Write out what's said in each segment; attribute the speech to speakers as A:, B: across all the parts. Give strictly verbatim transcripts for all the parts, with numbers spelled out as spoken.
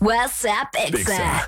A: WhatsApp Exa.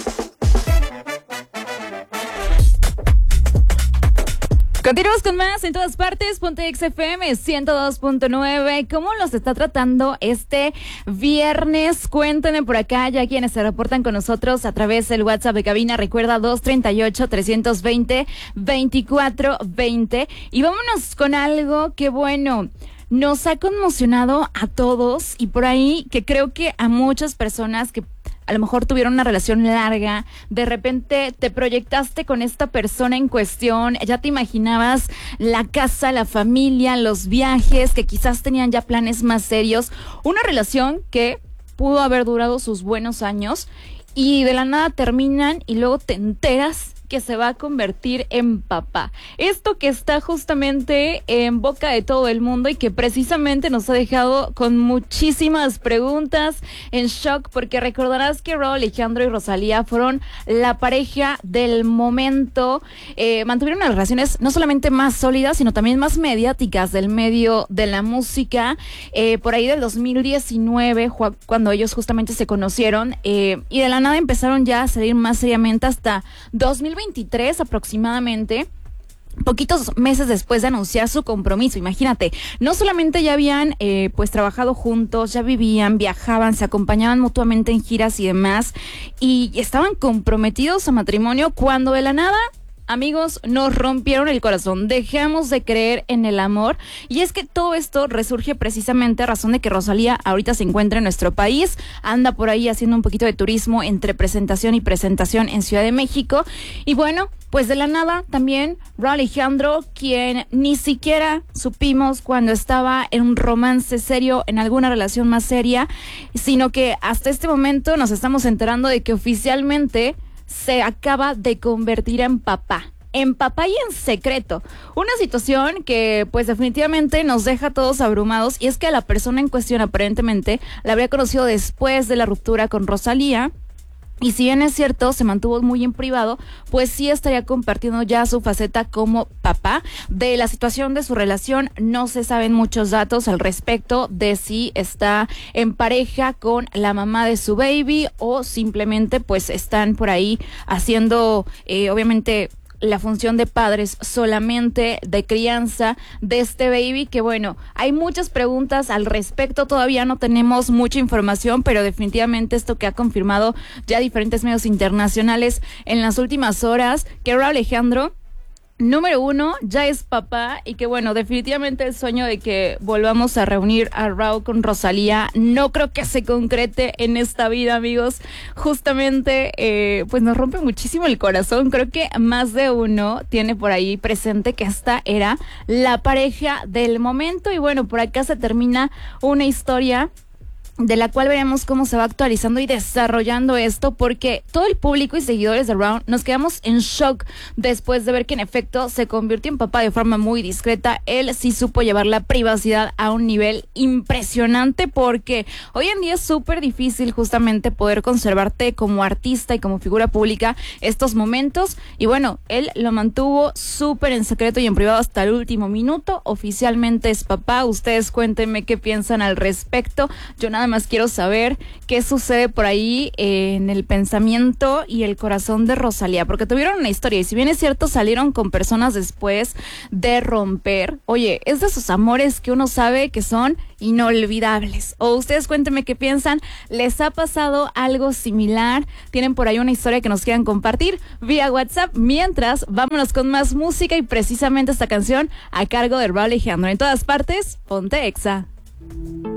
A: Continuamos con más en todas partes. Ponte Exa F M ciento dos punto nueve. ¿Cómo los está tratando este viernes? Cuéntenme por acá, ya quienes se reportan con nosotros a través del WhatsApp de cabina. Recuerda dos treinta y ocho, trescientos veinte, veinticuatro veinte. Y vámonos con algo que, bueno, nos ha conmocionado a todos y por ahí que creo que a muchas personas que a lo mejor tuvieron una relación larga, de repente te proyectaste con esta persona en cuestión, ya te imaginabas la casa, la familia, los viajes, que quizás tenían ya planes más serios, una relación que pudo haber durado sus buenos años y de la nada terminan y luego te enteras que se va a convertir en papá. Esto que está justamente en boca de todo el mundo y que precisamente nos ha dejado con muchísimas preguntas, en shock, porque recordarás que Rauw Alejandro y Rosalía fueron la pareja del momento, eh, mantuvieron unas relaciones no solamente más sólidas, sino también más mediáticas del medio de la música, eh, por ahí del dos mil diecinueve, cuando ellos justamente se conocieron, eh, y de la nada empezaron ya a salir más seriamente hasta dos mil veintitrés aproximadamente, poquitos meses después de anunciar su compromiso. Imagínate, no solamente ya habían eh, pues trabajado juntos, ya vivían, viajaban, se acompañaban mutuamente en giras y demás, y estaban comprometidos a matrimonio cuando de la nada, amigos, nos rompieron el corazón, dejamos de creer en el amor. Y es que todo esto resurge precisamente a razón de que Rosalía ahorita se encuentra en nuestro país, anda por ahí haciendo un poquito de turismo entre presentación y presentación en Ciudad de México. Y bueno, pues de la nada también Rauw Alejandro, quien ni siquiera supimos cuando estaba en un romance serio, en alguna relación más seria, sino que hasta este momento nos estamos enterando de que oficialmente se acaba de convertir en papá. En papá y en secreto. Una situación que pues definitivamente nos deja a todos abrumados, y es que a la persona en cuestión aparentemente la habría conocido después de la ruptura con Rosalía. Y si bien es cierto, se mantuvo muy en privado, pues sí estaría compartiendo ya su faceta como papá. De la situación de su relación no se saben muchos datos al respecto de si está en pareja con la mamá de su baby o simplemente pues están por ahí haciendo, eh, obviamente, la función de padres solamente, de crianza de este baby, que bueno, hay muchas preguntas al respecto, todavía no tenemos mucha información, pero definitivamente esto que ha confirmado ya diferentes medios internacionales en las últimas horas, que Rauw Alejandro, número uno, ya es papá, y que bueno, definitivamente el sueño de que volvamos a reunir a Rauw con Rosalía no creo que se concrete en esta vida, amigos. Justamente eh, pues nos rompe muchísimo el corazón. Creo que más de uno tiene por ahí presente que esta era la pareja del momento, y bueno, por acá se termina una historia de la cual veremos cómo se va actualizando y desarrollando esto, porque todo el público y seguidores de Rauw nos quedamos en shock después de ver que en efecto se convirtió en papá de forma muy discreta. Él sí supo llevar la privacidad a un nivel impresionante, porque hoy en día es súper difícil justamente poder conservarte como artista y como figura pública estos momentos, y bueno, él lo mantuvo súper en secreto y en privado hasta el último minuto. Oficialmente es papá. Ustedes cuéntenme qué piensan al respecto. Yo nada más quiero saber qué sucede por ahí eh, en el pensamiento y el corazón de Rosalía, porque tuvieron una historia, y si bien es cierto salieron con personas después de romper, oye, es de esos amores que uno sabe que son inolvidables. O ustedes cuéntenme qué piensan. ¿Les ha pasado algo similar? ¿Tienen por ahí una historia que nos quieran compartir vía WhatsApp? Mientras, vámonos con más música, y precisamente esta canción a cargo de Rauw Alejandro. En todas partes, ponte Exa.